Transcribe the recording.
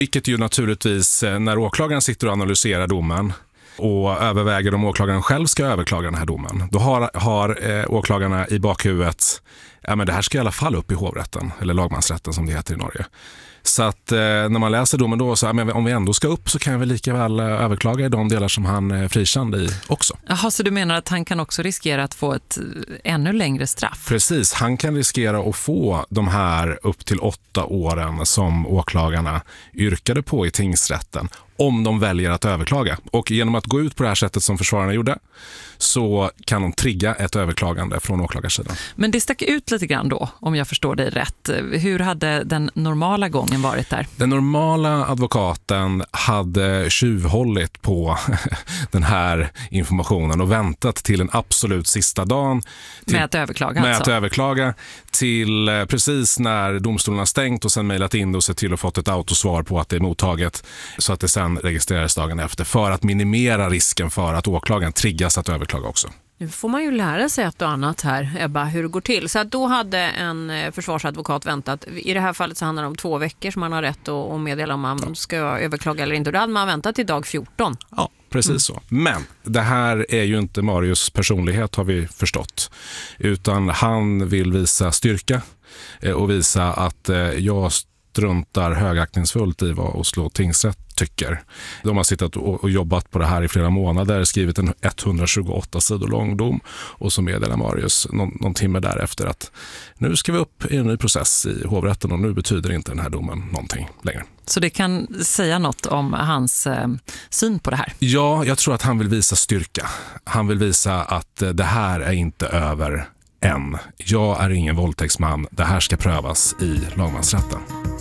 Vilket ju naturligtvis, när åklagaren sitter och analyserar domen och överväger om åklagaren själv ska överklaga den här domen, då har åklagarna i bakhuvudet, men det här ska i alla fall upp i hovrätten, eller lagmansrätten som det heter i Norge. Så att när man läser domen då, så om vi ändå ska upp så kan vi lika väl överklaga i de delar som han är frikänd i också. Jaha, så du menar att han kan också riskera att få ett ännu längre straff? Precis, han kan riskera att få de här upp till 8 åren som åklagarna yrkade på i tingsrätten om de väljer att överklaga. Och genom att gå ut på det här sättet som försvararna gjorde så kan de trigga ett överklagande från åklagarsidan. Men det stack ut lite grann då, om jag förstår dig rätt. Hur hade den normala gången varit där? Den normala advokaten hade tjuvhållit på den här informationen och väntat till den absolut sista dagen. Med att överklaga Med att överklaga till precis när domstolen har stängt och sen mejlat in och sett till att fått ett autosvar på att det är mottaget så att det sen registreras dagen efter för att minimera risken för att åklagaren triggas att överklaga också. Nu får man ju lära sig ett och annat här, Ebba, hur det går till. Så att då hade en försvarsadvokat väntat. I det här fallet så handlar det om 2 veckor som man har rätt att meddela om man ska överklaga eller inte. Då hade man väntat till dag 14. Ja, precis så. Men det här är ju inte Marius personlighet, har vi förstått. Utan han vill visa styrka och visa att jag struntar högaktningsfullt i vad Oslo tingsrätt tycker. De har suttit och jobbat på det här i flera månader, skrivit en 128 sidor lång dom och så meddelar Marius någon timme därefter att nu ska vi upp i en ny process i hovrätten och nu betyder inte den här domen någonting längre. Så det kan säga något om hans syn på det här? Ja, jag tror att han vill visa styrka. Han vill visa att det här är inte över än. Jag är ingen våldtäktsman. Det här ska prövas i lagmansrätten.